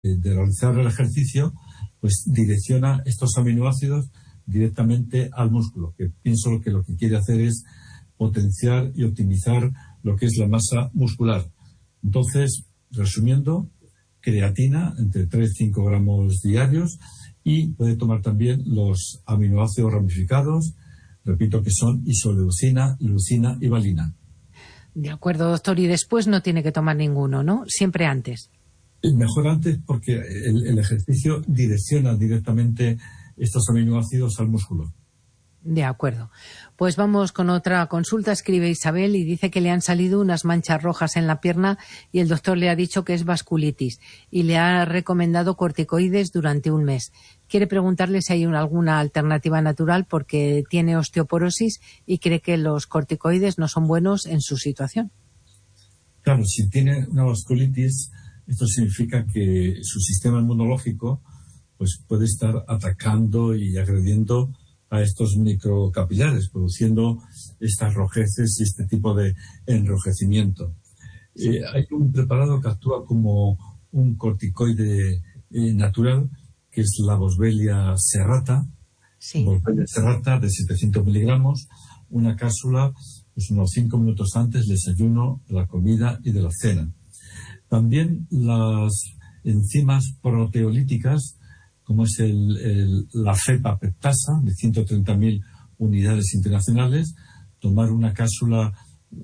de realizar el ejercicio, pues direcciona estos aminoácidos directamente al músculo, que pienso que lo que quiere hacer es potenciar y optimizar lo que es la masa muscular. Entonces, resumiendo, creatina entre 3 y 5 gramos diarios, y puede tomar también los aminoácidos ramificados, repito que son isoleucina, leucina y valina. De acuerdo, doctor, y después no tiene que tomar ninguno, ¿no? Siempre antes. Mejor antes, porque el ejercicio direcciona directamente estos aminoácidos al músculo. De acuerdo. Pues vamos con otra consulta. Escribe Isabel y dice que le han salido unas manchas rojas en la pierna y el doctor le ha dicho que es vasculitis y le ha recomendado corticoides durante un mes. Quiere preguntarle si hay alguna alternativa natural porque tiene osteoporosis y cree que los corticoides no son buenos en su situación. Claro, si tiene una vasculitis, esto significa que su sistema inmunológico pues puede estar atacando y agrediendo a estos microcapilares, produciendo estas rojeces y este tipo de enrojecimiento. Hay un preparado que actúa como un corticoide natural, que es la Boswellia serrata, Boswellia serrata de 700 miligramos, una cápsula pues unos 5 minutos antes del desayuno, de la comida y de la cena. También las enzimas proteolíticas, como es la FEPA peptasa de 130.000 unidades internacionales, tomar una cápsula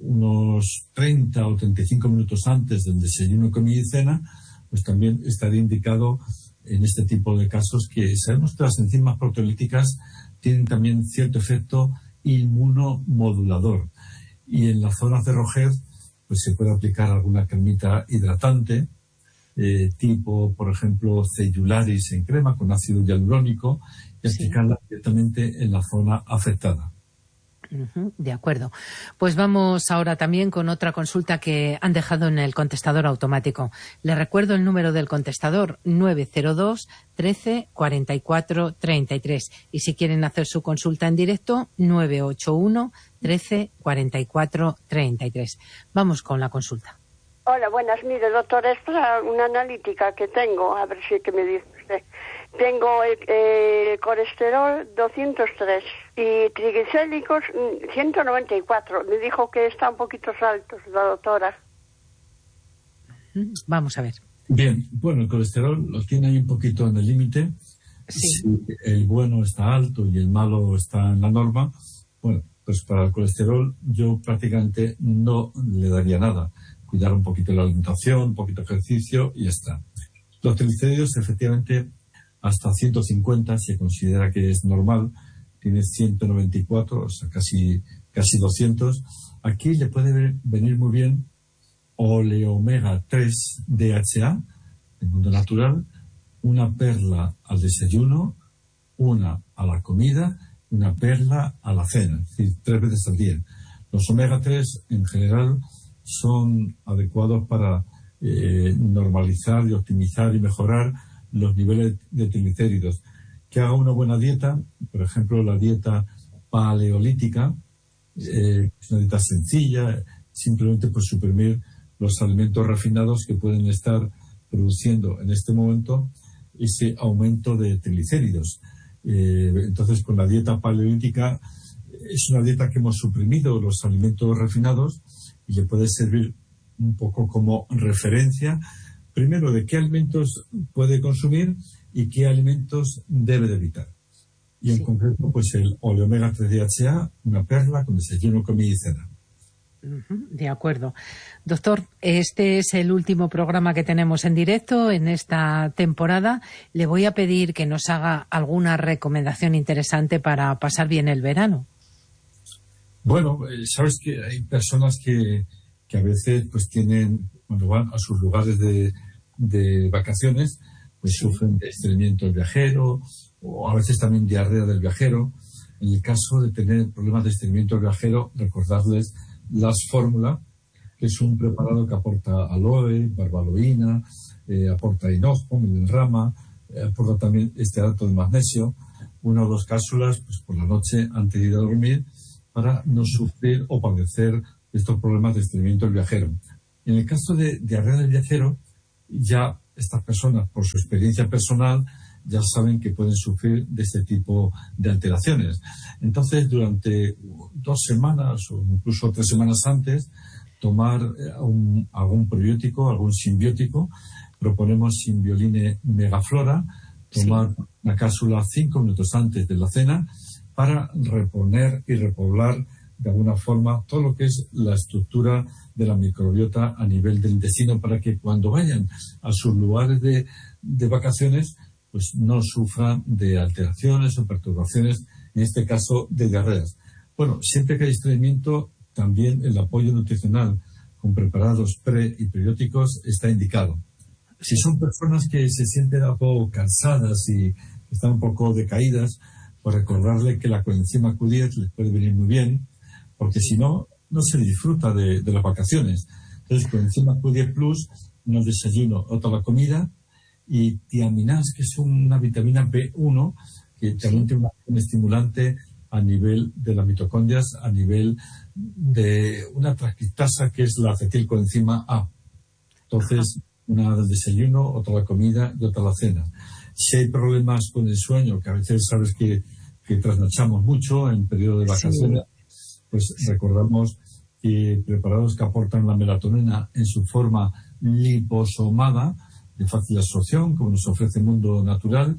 unos 30 o 35 minutos antes del desayuno, comida y cena, pues también estaría indicado en este tipo de casos, que sabemos que las enzimas proteolíticas tienen también cierto efecto inmunomodulador, y en las zonas de rojez pues se puede aplicar alguna cremita hidratante, tipo, por ejemplo, Cellularis en crema con ácido hialurónico, y aplicarla directamente en la zona afectada. De acuerdo. Pues vamos ahora también con otra consulta que han dejado en el contestador automático. Le recuerdo el número del contestador: 902 13 44 33. Y si quieren hacer su consulta en directo, 981 13 44 33. Vamos con la consulta. Hola, buenas. Mire, doctor, es para una analítica que tengo, a ver si que me dice usted. Tengo el colesterol 203 y triglicéridos 194. Me dijo que está un poquito altos la doctora. Vamos a ver. Bien, bueno, el colesterol lo tiene ahí un poquito en el límite. Sí. Si el bueno está alto y el malo está en la norma, bueno, pues para el colesterol yo prácticamente no le daría nada. Cuidar un poquito la alimentación, un poquito de ejercicio y ya está. Los triglicéridos, efectivamente, hasta 150 se considera que es normal. Tiene 194, o sea, casi 200. Aquí le puede venir muy bien oleomega 3 DHA, del mundo natural, una perla al desayuno, una a la comida, una perla a la cena, es decir, 3 veces al día. Los omega 3 en general son adecuados para normalizar y optimizar y mejorar los niveles de triglicéridos. Que haga una buena dieta, por ejemplo, la dieta paleolítica, es una dieta sencilla, simplemente pues suprimir los alimentos refinados que pueden estar produciendo en este momento ese aumento de triglicéridos. Entonces, con la dieta paleolítica es una dieta que hemos suprimido los alimentos refinados y le puede servir un poco como referencia, primero, de qué alimentos puede consumir y qué alimentos debe de evitar. Y en concreto, pues el oleomega 3 DHA, una perla con desayuno, comida y cena. De acuerdo. Doctor, este es el último programa que tenemos en directo en esta temporada. Le voy a pedir que nos haga alguna recomendación interesante para pasar bien el verano. Bueno, sabes que hay personas que a veces pues tienen, cuando van a sus lugares de vacaciones, pues sufren de estreñimiento del viajero o a veces también diarrea del viajero. En el caso de tener problemas de estreñimiento del viajero, recordarles las fórmula, que es un preparado que aporta aloe, barbaloína, aporta hinojo, melenrama, aporta también estearato de magnesio, 1 o 2 cápsulas pues por la noche antes de ir a dormir, para no sufrir o padecer estos problemas de estreñimiento del viajero. En el caso de diarrea del viajero, ya estas personas, por su experiencia personal, ya saben que pueden sufrir de este tipo de alteraciones. Entonces, durante 2 semanas o incluso 3 semanas antes, tomar algún probiótico, algún simbiótico. Proponemos Simbioline Megaflora, tomar una cápsula 5 minutos antes de la cena para reponer y repoblar de alguna forma todo lo que es la estructura de la microbiota a nivel del intestino, para que cuando vayan a sus lugares de vacaciones pues no sufran de alteraciones o perturbaciones, en este caso de diarreas. Bueno, siempre que hay estreñimiento, también el apoyo nutricional con preparados pre y prebióticos está indicado. Si son personas que se sienten algo cansadas y están un poco decaídas, pues recordarle que la coenzima Q10 les puede venir muy bien, porque si no, no se disfruta de las vacaciones. Entonces, coenzima Q10 Plus, no desayuno, otra la comida, y tiaminas, que es una vitamina B1, que también tiene una acción estimulante a nivel de las mitocondrias, a nivel de una transcriptasa que es la acetilcoenzima A. Entonces, una del desayuno, otra la comida y otra la cena. Si hay problemas con el sueño, que a veces sabes que trasnochamos mucho en periodo de vacaciones, pues recordamos que preparados que aportan la melatonina en su forma liposomada, de fácil absorción, como nos ofrece el mundo natural,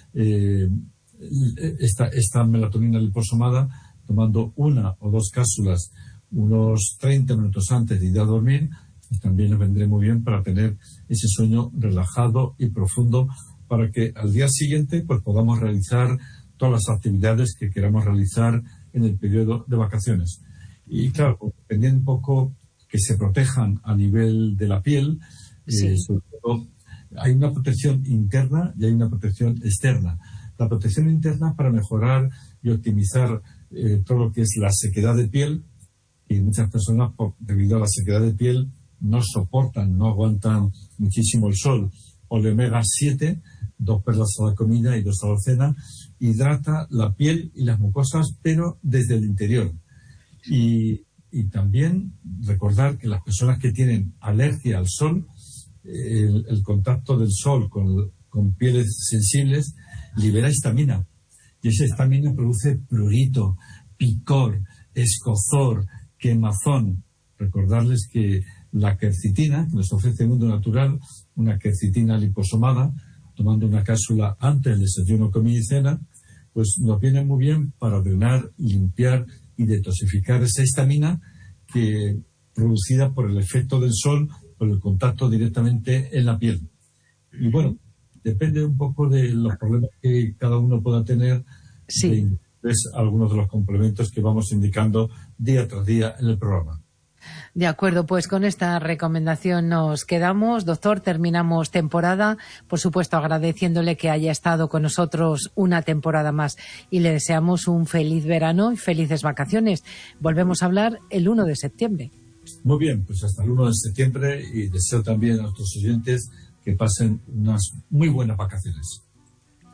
esta melatonina liposomada, tomando 1 o 2 cápsulas unos 30 minutos antes de ir a dormir, pues también nos vendré muy bien para tener ese sueño relajado y profundo, para que al día siguiente pues podamos realizar todas las actividades que queramos realizar en el periodo de vacaciones. Y claro, dependiendo un poco que se protejan a nivel de la piel, sobre todo hay una protección interna y hay una protección externa. La protección interna para mejorar y optimizar todo lo que es la sequedad de piel, y muchas personas, debido a la sequedad de piel, no soportan, no aguantan muchísimo el sol. Omega 7, 2 perlas a la comida y 2 a la cena, hidrata la piel y las mucosas, pero desde el interior. Y también recordar que las personas que tienen alergia al sol, el contacto del sol con pieles sensibles libera histamina, y esa histamina produce prurito, picor, escozor, quemazón. Recordarles que la quercitina, que nos ofrece el mundo natural, una quercitina liposomada, tomando una cápsula antes del desayuno, comida y cena, pues nos viene muy bien para drenar, limpiar y detoxificar esa histamina que producida por el efecto del sol, por el contacto directamente en la piel. Y bueno, depende un poco de los problemas que cada uno pueda tener. Es algunos de los complementos que vamos indicando día tras día en el programa. De acuerdo, pues con esta recomendación nos quedamos. Doctor, terminamos temporada. Por supuesto, agradeciéndole que haya estado con nosotros una temporada más, y le deseamos un feliz verano y felices vacaciones. Volvemos a hablar el 1 de septiembre. Muy bien, pues hasta el 1 de septiembre, y deseo también a nuestros oyentes que pasen unas muy buenas vacaciones.